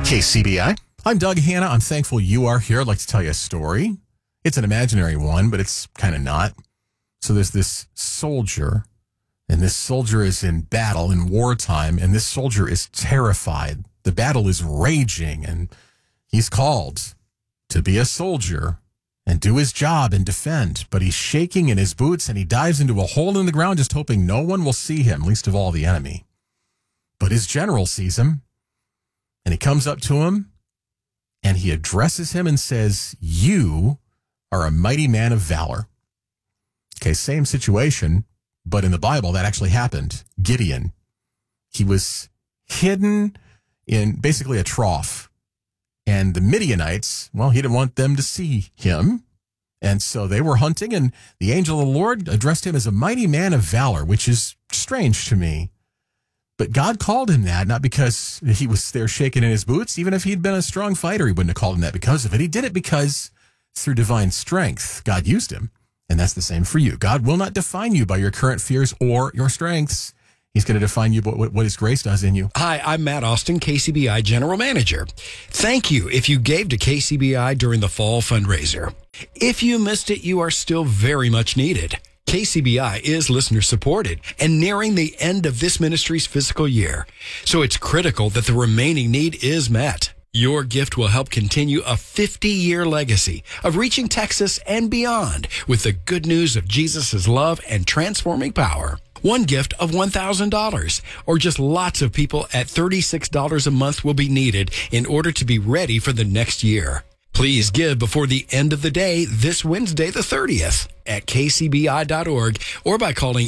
KCBI. I'm Doug Hanna. I'm thankful you are here. I'd like to tell you a story. It's an imaginary one, but it's kind of not. So there's this soldier, and this soldier is in battle in wartime, and this soldier is terrified. The battle is raging, and he's called to be a soldier and do his job and defend. But he's shaking in his boots, and he dives into a hole in the ground just hoping no one will see him, least of all the enemy. But his general sees him, and he comes up to him, and he addresses him and says, "You are a mighty man of valor." Okay, same situation, but in the Bible, that actually happened. Gideon, he was hidden in basically a trough. And the Midianites, well, he didn't want them to see him. And so they were hunting, and the angel of the Lord addressed him as a mighty man of valor, which is strange to me. But God called him that, not because he was there shaking in his boots. Even if he'd been a strong fighter, he wouldn't have called him that because of it. He did it because through divine strength, God used him. And that's the same for you. God will not define you by your current fears or your strengths. He's going to define you by what his grace does in you. Hi, I'm Matt Austin, KCBI General Manager. Thank you if you gave to KCBI during the fall fundraiser. If you missed it, you are still very much needed. KCBI is listener supported and nearing the end of this ministry's fiscal year. So it's critical that the remaining need is met. Your gift will help continue a 50-year legacy of reaching Texas and beyond with the good news of Jesus' love and transforming power. One gift of $1,000 or just lots of people at $36 a month will be needed in order to be ready for the next year. Please give before the end of the day this Wednesday, the 30th at kcbi.org or by calling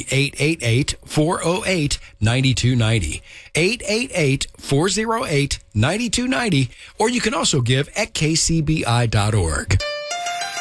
888-408-9290, 888-408-9290, or you can also give at kcbi.org.